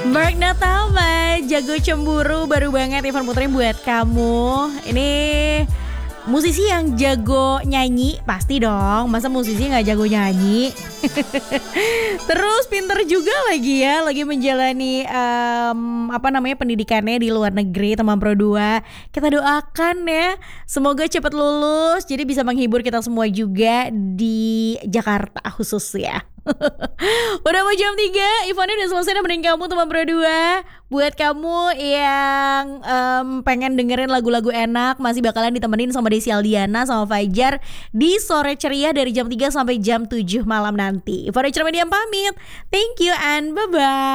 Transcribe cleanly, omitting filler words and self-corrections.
Mark Natama, Jago Cemburu, baru banget Ivan Putri buat kamu. Ini musisi yang jago nyanyi, pasti dong. Masa musisi gak jago nyanyi? Terus pinter juga lagi ya, lagi menjalani pendidikannya di luar negeri, teman Pro 2. Kita doakan ya, semoga cepat lulus, jadi bisa menghibur kita semua juga di Jakarta khusus ya. Udah mau jam 3, Ivani udah selesai nemenin kamu teman Pro 2. Buat kamu yang pengen dengerin lagu-lagu enak, masih bakalan ditemenin sama Desi Aldiana sama Fajar di Sore Ceria dari jam 3 sampai jam 7 malam nanti. Ivani Cermediam pamit. Thank you and bye-bye.